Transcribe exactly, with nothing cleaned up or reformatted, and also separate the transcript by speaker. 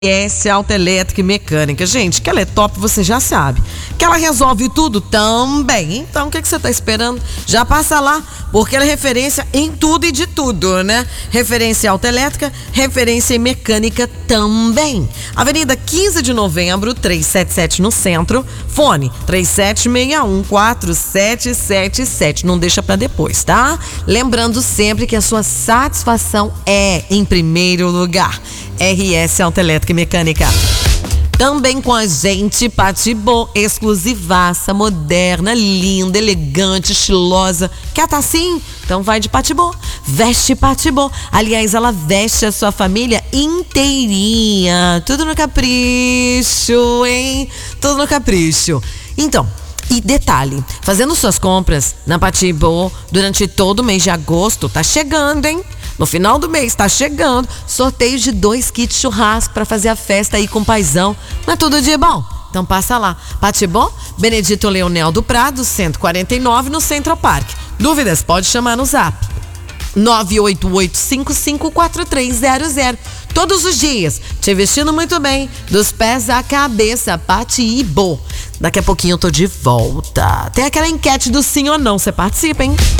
Speaker 1: S Autoelétrica e Mecânica. Gente, que ela é top, você já sabe. Que ela resolve tudo também. Então, o que, que você tá esperando? Já passa lá, porque ela é referência em tudo e de tudo, né? Referência em autoelétrica, referência em mecânica também. Avenida quinze de novembro, trezentos e setenta e sete no centro. Fone três sete seis um, quatro sete sete sete. Não deixa pra depois, tá? Lembrando sempre que a sua satisfação é em primeiro lugar. R S Autoelétrica e Mecânica. Também com a gente, Patibô, exclusivaça, moderna, linda, elegante, estilosa. Quer tá assim? Então vai de Patibô. Veste Patibô. Aliás, ela veste a sua família inteirinha. Tudo no capricho, hein? Tudo no capricho. Então, e detalhe, fazendo suas compras na Patibô durante todo o mês de agosto, tá chegando, hein? No final do mês tá chegando sorteio de dois kits churrasco para fazer a festa aí com o paizão. Não é tudo de bom? Então passa lá. Patibô, Benedito Leonel do Prado, cento e quarenta e nove no Central Park. Dúvidas? Pode chamar no zap nove oito oito cinco cinco quatro três zero zero. Todos os dias, te vestindo muito bem, dos pés à cabeça, Patibô. Daqui a pouquinho eu tô de volta. Tem aquela enquete do sim ou não, você participa, hein?